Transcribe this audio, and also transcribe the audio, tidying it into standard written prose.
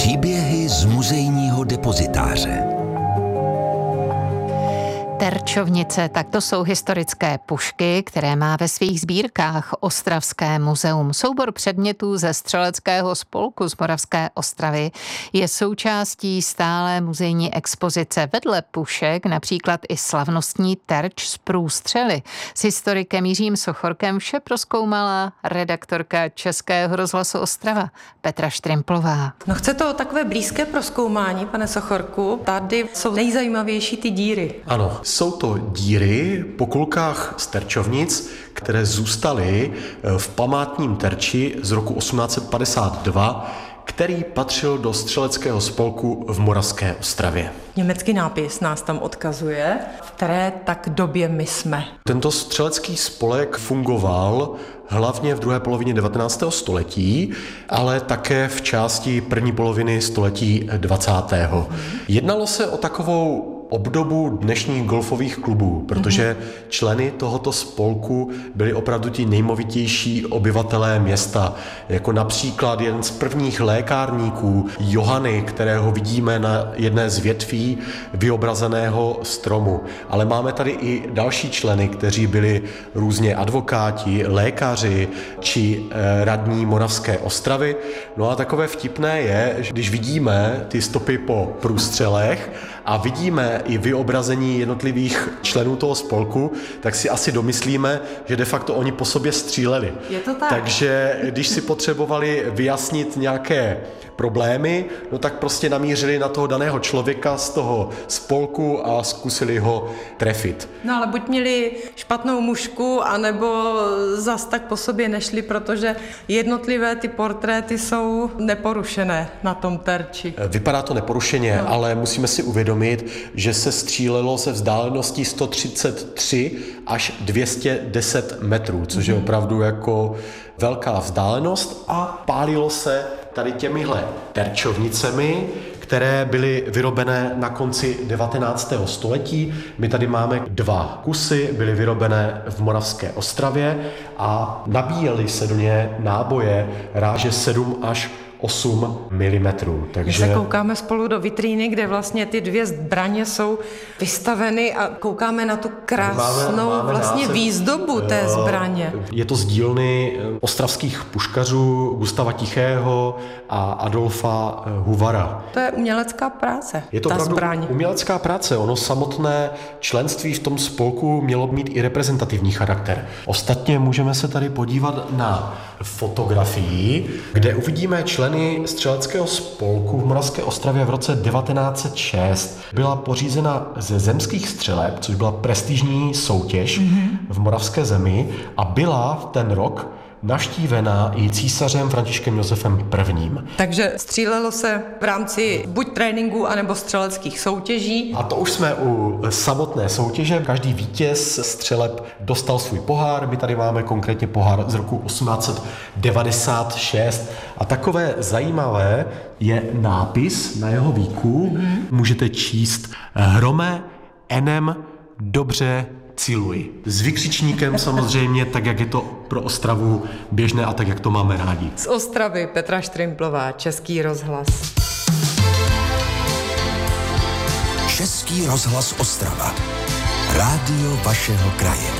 Příběhy z muzejního depozitáře. Terčovnice, tak to jsou historické pušky, které má ve svých sbírkách Ostravské muzeum. Soubor předmětů ze střeleckého spolku z Moravské Ostravy je součástí stálé muzejní expozice. Vedle pušek například i slavnostní terč z průstřely. S historikem Jiřím Sochorkem vše prozkoumala redaktorka Českého rozhlasu Ostrava Petra Štrimplová. No chce to takové blízké prozkoumání, pane Sochorku. Tady jsou nejzajímavější ty díry. Ano, jsou to díry po kulkách z terčovnic, které zůstaly v památním terči z roku 1852, který patřil do střeleckého spolku v Moravské Ostravě. Německý nápis nás tam odkazuje, v které tak době my jsme. Tento střelecký spolek fungoval hlavně v druhé polovině 19. století, ale také v části první poloviny století 20. Jednalo se o takovou obdobu dnešních golfových klubů, protože členy tohoto spolku byli opravdu ti nejmovitější obyvatelé města, jako například jeden z prvních lékárníků Johany, kterého vidíme na jedné z větví vyobrazeného stromu. Ale máme tady i další členy, kteří byli různě advokáti, lékaři či radní Moravské Ostravy. No a takové vtipné je, že když vidíme ty stopy po průstřelech a vidíme i vyobrazení jednotlivých členů toho spolku, tak si asi domyslíme, že de facto oni po sobě stříleli. Je to tak. Takže když si potřebovali vyjasnit nějaké problémy, no tak prostě namířili na toho daného člověka z toho spolku a zkusili ho trefit. No ale buď měli špatnou mušku, anebo zas tak po sobě nešli, protože jednotlivé ty portréty jsou neporušené na tom terči. Vypadá to neporušeně, ale musíme si uvědomit, že se střílelo ze vzdálenosti 133 až 210 metrů, což je opravdu jako velká vzdálenost a pálilo se tady těmihle terčovnicemi, které byly vyrobené na konci 19. století. My tady máme 2 kusy, byly vyrobené v Moravské Ostravě a nabíjely se do ně náboje ráže 7 až 8 mm. Takže my se koukáme spolu do vitríny, kde vlastně ty 2 zbraně jsou vystaveny a koukáme na tu krásnou máme výzdobu té zbraně. Je to z dílny ostravských puškařů Gustava Tichého a Adolfa Huvara. To je umělecká práce, Je to ta opravdu zbraň. umělecká práce. Ono samotné členství v tom spolku mělo mít i reprezentativní charakter. Ostatně můžeme se tady podívat na fotografii, kde uvidíme členy střeleckého spolku v Moravské Ostravě v roce 1906. Byla pořízena ze zemských střeleb, což byla prestižní soutěž v Moravské zemi a byla v ten rok navštívená i císařem Františkem Josefem I. Takže střílelo se v rámci buď tréninku, anebo střeleckých soutěží. A to už jsme u samotné soutěže. Každý vítěz střeleb dostal svůj pohár. My tady máme konkrétně pohár z roku 1896. A takové zajímavé je nápis na jeho víku. Můžete číst Hrome, enem, dobře, cíluj. S vykřičníkem samozřejmě, tak jak je to pro Ostravu běžné a tak jak to máme rádi. Z Ostravy Petra Štrimplová, Český rozhlas. Český rozhlas Ostrava. Rádio vašeho kraje.